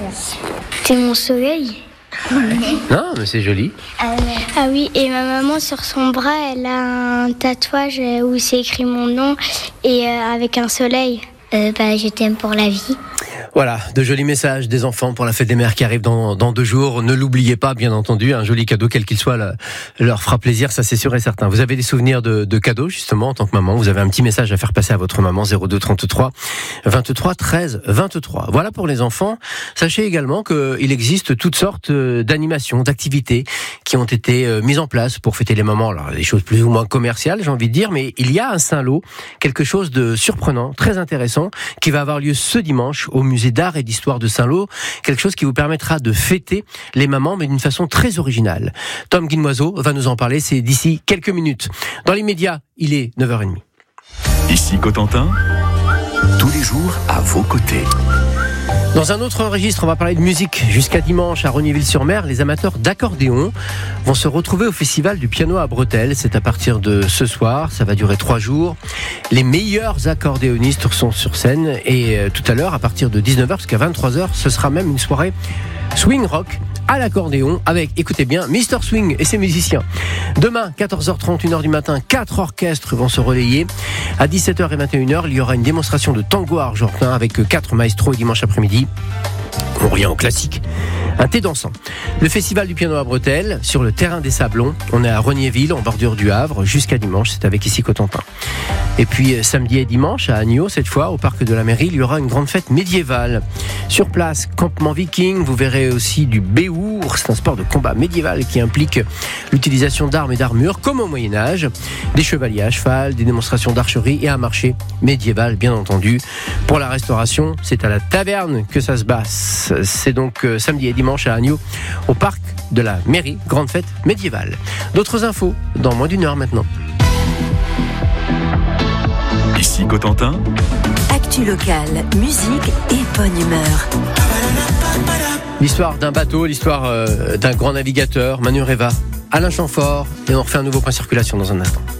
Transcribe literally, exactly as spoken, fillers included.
C'est mon soleil. Non, mais c'est joli. Ah oui, et ma maman sur son bras, elle a un tatouage où c'est écrit mon nom et euh, avec un soleil. Euh, bah, je t'aime pour la vie. Voilà, de jolis messages des enfants pour la fête des mères qui arrive dans, dans deux jours. Ne l'oubliez pas, bien entendu, un joli cadeau, quel qu'il soit, là, leur fera plaisir, ça c'est sûr et certain. Vous avez des souvenirs de, de cadeaux, justement, en tant que maman. Vous avez un petit message à faire passer à votre maman, zéro deux trente-trois vingt-trois treize vingt-trois. Voilà pour les enfants. Sachez également qu'il existe toutes sortes d'animations, d'activités qui ont été mises en place pour fêter les mamans. Alors, des choses plus ou moins commerciales, j'ai envie de dire, mais il y a à Saint-Lô quelque chose de surprenant, très intéressant, qui va avoir lieu ce dimanche au musée d'art et d'histoire de Saint-Lô, quelque chose qui vous permettra de fêter les mamans, mais d'une façon très originale. Tom Guinoiseau va nous en parler, c'est d'ici quelques minutes. Dans l'immédiat, il est neuf heures trente. Ici Cotentin, tous les jours à vos côtés. Dans un autre registre, on va parler de musique. Jusqu'à dimanche, à Rognéville-sur-Mer, les amateurs d'accordéon vont se retrouver au Festival du piano à Bretelles. C'est à partir de ce soir, ça va durer trois jours. Les meilleurs accordéonistes sont sur scène. Et euh, tout à l'heure, à partir de dix-neuf heures jusqu'à vingt-trois heures, ce sera même une soirée swing rock à l'accordéon avec, écoutez bien, Mister Swing et ses musiciens. Demain, quatorze heures trente, une heure du matin, quatre orchestres vont se relayer. À dix-sept heures et vingt et une heures, il y aura une démonstration de tango argentin avec quatre maestros. Et dimanche après-midi, on revient au classique, un thé dansant. Le Festival du piano à Bretelles, sur le terrain des Sablons. On est à Rognéville, en bordure du Havre, jusqu'à dimanche. C'est avec ici Cotentin. Et puis samedi et dimanche, à Agneau, cette fois, au parc de la mairie, il y aura une grande fête médiévale. Sur place, campement viking, vous verrez aussi du béour. C'est un sport de combat médiéval qui implique l'utilisation d'armes et d'armures, comme au Moyen-Âge. Des chevaliers à cheval, des démonstrations d'archerie et un marché médiéval, bien entendu. Pour la restauration, c'est à la taverne que ça se passe. C'est donc euh, samedi et dimanche à Agneau, au parc de la mairie, grande fête médiévale. D'autres infos, dans moins d'une heure maintenant. Ici Cotentin, actu locale, musique et bonne humeur. L'histoire d'un bateau, l'histoire euh, d'un grand navigateur, Manu Reva, Alain Chamfort, et on refait un nouveau point de circulation dans un instant.